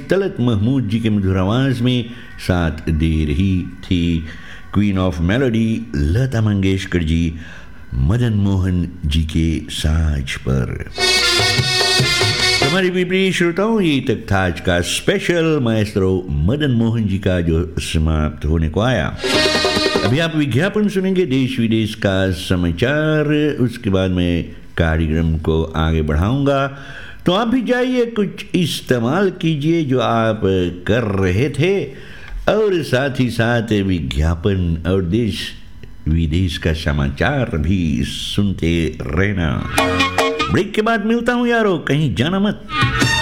तलत महमूद जी के मधुर आवाज में साथ दे रही थी queen of melody Lata Mangeshkar ji Madan Mohan ji के साज पर। हमारे प्रिय श्रोताओं, ये तक था आज का स्पेशल माएस्ट्रो मदन मोहन जी का जो समाप्त होने को आया। अभी आप विज्ञापन सुनेंगे, देश विदेश का समाचार, उसके बाद मैं कार्यक्रम को आगे बढ़ाऊंगा। तो आप भी जाइए, कुछ इस्तेमाल कीजिए जो आप कर रहे थे, और साथ ही साथ विज्ञापन और देश विदेश का समाचार भी सुनते रहना। ब्रेक के बाद मिलता हूं यारो, कहीं जाना मत।